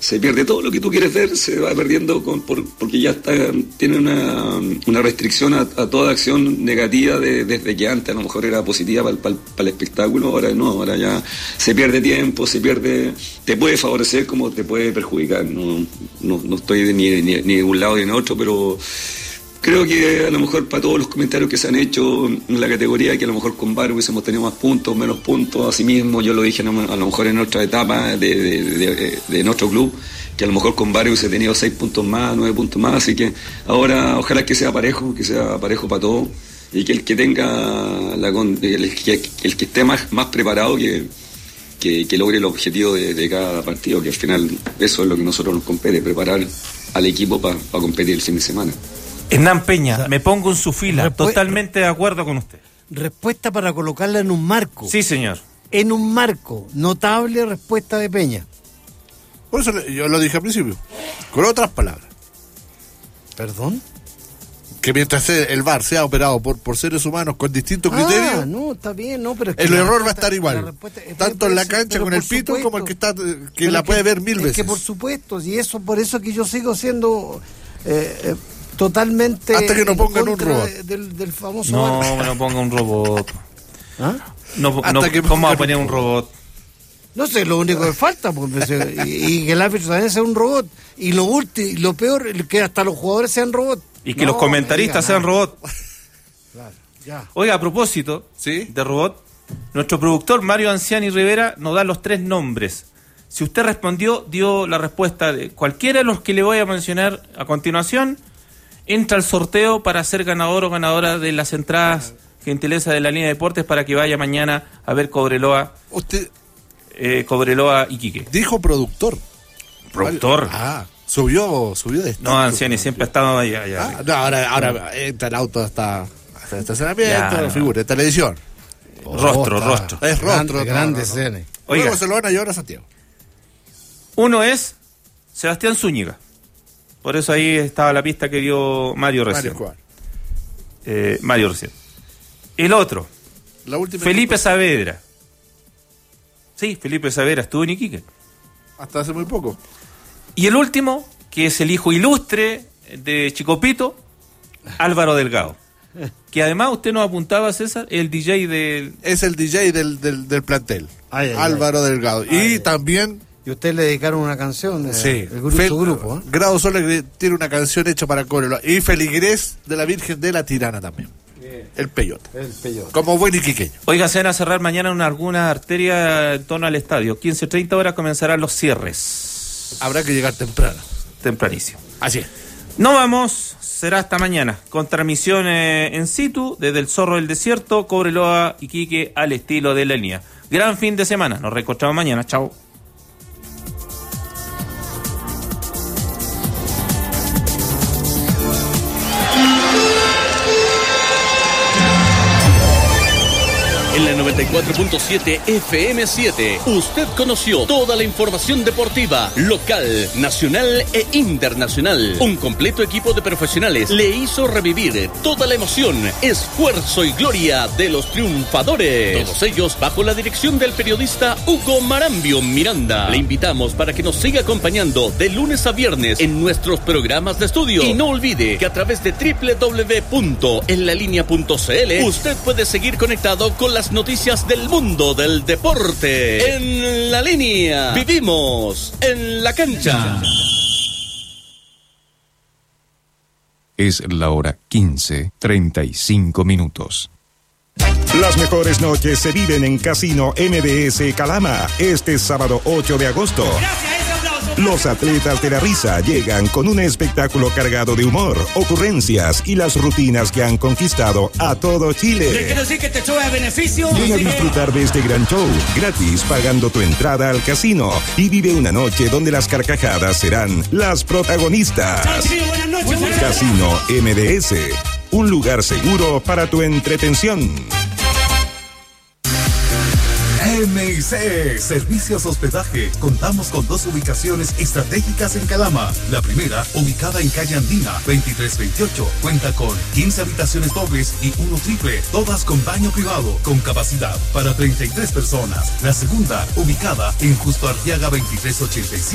se pierde todo lo que tú quieres ver, se va perdiendo porque ya tiene una restricción a toda acción negativa desde que antes a lo mejor era positiva para el espectáculo, ahora no, ahora ya se pierde tiempo, te puede favorecer como te puede perjudicar, no estoy ni de un lado ni de otro, pero creo que a lo mejor para todos los comentarios que se han hecho en la categoría, que a lo mejor con VAR hubiésemos tenido más puntos, menos puntos, asimismo, yo lo dije a lo mejor en otra etapa de nuestro club, que a lo mejor con VAR hubiese tenido 6 puntos más, 9 puntos más, así que ahora ojalá que sea parejo para todos, y que el que tenga el que esté más preparado que logre el objetivo de cada partido, que al final eso es lo que a nosotros nos compete, preparar al equipo para competir el fin de semana. Hernán Peña, me pongo en su fila, totalmente de acuerdo con usted. Respuesta para colocarla en un marco. Sí, señor. En un marco, notable respuesta de Peña. Por eso yo lo dije al principio, con otras palabras. ¿Perdón? Que mientras el VAR sea operado por seres humanos con distintos criterios, no, está bien, no, pero es que el error va a estar igual, tanto en la cancha con el pito como el que está que la puede ver 1000 veces. Es que por supuesto, y eso por eso que yo sigo siendo totalmente hasta que no pongan un robot del famoso VAR. No ponga un robot. ¿Ah? ¿Cómo va a poner un robot? No sé, lo único que falta, y que el árbitro también sea un robot, y lo peor, que hasta los jugadores sean robots. Y que los comentaristas sean robots. Claro, ya. Oiga, a propósito de robot, nuestro productor Mario Anciani Rivera nos da los 3 nombres. Si usted respondió, dio la respuesta de cualquiera de los que le voy a mencionar a continuación, entra al sorteo para ser ganador o ganadora de las entradas gentileza de la línea de deportes para que vaya mañana a ver Cobreloa. Usted Cobreloa Iquique. Dijo productor. ¿Productor? Subió de estatus. No, Anciani siempre ha estado allá. No, ahora entra el auto hasta estacionamiento, figura, de televisión. Rostro. Es rostro. Grande escena. Oiga, luego se lo van a llevar a Santiago. Uno es Sebastián Zúñiga. Por eso ahí estaba la pista que dio Mario recién. Mario recién. El otro, Felipe Saavedra. Sí, Felipe Saavedra estuvo en Iquique. Hasta hace muy poco. Y el último, que es el hijo ilustre de Chicopito, Álvaro Delgado. Que además usted nos apuntaba, César, el DJ del... Es el DJ del plantel. Álvaro Delgado. Y también... Y usted le dedicaron una canción, su grupo. Grado Sol tiene una canción hecha para Cobreloa. Y Feligrés de la Virgen de la Tirana también. Bien. El Peyote. Como buen iquiqueño. Oiga, se van a cerrar mañana alguna arteria en torno al estadio. 15:30 horas comenzarán los cierres. Habrá que llegar temprano. Tempranísimo. Así es. No vamos, será hasta mañana. Con transmisión en situ desde el Zorro del Desierto, Cobreloa, Iquique, al estilo de la línea. Gran fin de semana. Nos reencontramos mañana. Chao. En la 94.7 FM7, usted conoció toda la información deportiva, local, nacional e internacional. Un completo equipo de profesionales le hizo revivir toda la emoción, esfuerzo y gloria de los triunfadores. Todos ellos bajo la dirección del periodista Hugo Marambio Miranda. Le invitamos para que nos siga acompañando de lunes a viernes en nuestros programas de estudio. Y no olvide que a través de www.enlalinea.cl usted puede seguir conectado con las noticias del mundo del deporte. En la línea. Vivimos en la cancha. Es la hora 15:35. Las mejores noches se viven en Casino MBS Calama este sábado 8 de agosto. Los atletas de la risa llegan con un espectáculo cargado de humor, ocurrencias y las rutinas que han conquistado a todo Chile. Quiero decir que este show es a beneficio. Ven a disfrutar de este gran show, gratis pagando tu entrada al casino y vive una noche donde las carcajadas serán las protagonistas. Buenas noches. Casino MBS, un lugar seguro para tu entretención. MIC Servicios Hospedaje. Contamos con 2 ubicaciones estratégicas en Calama. La primera, ubicada en calle Andina 2328, cuenta con 15 habitaciones dobles y 1 triple, todas con baño privado, con capacidad para 33 personas. La segunda, ubicada en Justo Arteaga 2387.